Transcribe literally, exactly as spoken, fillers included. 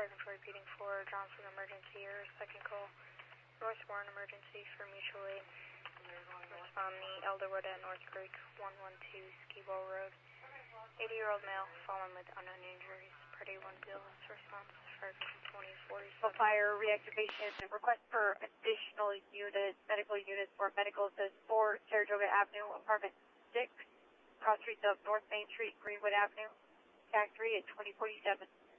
Pardon for repeating for Johnson emergency or second call. North Warren emergency for mutual aid. Respond me Elderwood at North Creek, one one two Ski Ball Road. eighty year old male fallen with unknown injuries. Party one bill. Response for twenty forty-seven. Fire reactivation. Request for additional units, medical units for medical says four Saratoga Avenue, apartment six, cross streets of North Main Street, Greenwood Avenue. Tag three at twenty forty-seven.